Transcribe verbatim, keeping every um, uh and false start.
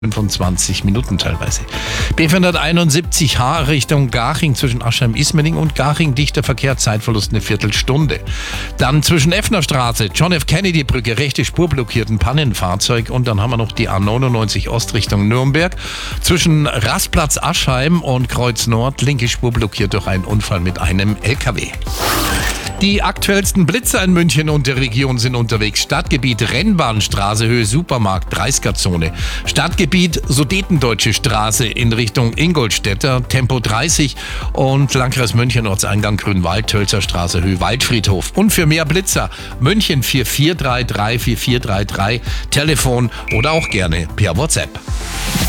fünfundzwanzig Minuten teilweise. B vierhunderteinundsiebzig H Richtung Garching zwischen Aschheim-Ismaning und Garching dichter Verkehr, Zeitverlust eine Viertelstunde. Dann zwischen Effnerstraße, John F. Kennedy Brücke, rechte Spur blockiert, ein Pannenfahrzeug, und dann haben wir noch die A neunundneunzig Ost Richtung Nürnberg. Zwischen Rastplatz Aschheim und Kreuz Nord, linke Spur blockiert durch einen Unfall mit einem L K W. Die aktuellsten Blitzer in München und der Region sind unterwegs. Stadtgebiet Rennbahnstraße, Höhe Supermarkt, dreißiger Zone. Stadtgebiet Sudetendeutsche Straße in Richtung Ingolstädter, Tempo dreißig. Und Landkreis München, Ortseingang Grünwald, Tölzer Straße, Höhe Waldfriedhof. Und für mehr Blitzer München vier vier drei drei vier vier drei drei, Telefon oder auch gerne per WhatsApp.